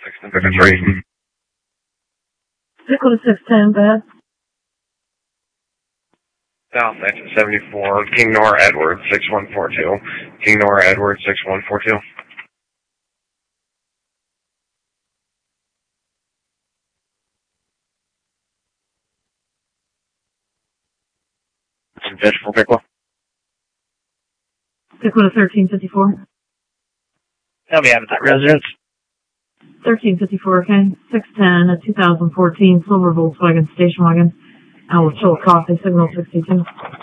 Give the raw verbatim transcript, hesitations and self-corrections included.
six ten fifty-three. Echo to six ten, bad. South exit seventy-four, King Nora Edward six one four two. King Nora Edward six one four two. Vegetable pickle. Echo to thirteen fifty-four. That'll be Habitat Residence. thirteen fifty-four, okay. six ten, a two thousand fourteen silver Volkswagen station wagon. Out with Chillicothe, signal sixty-two.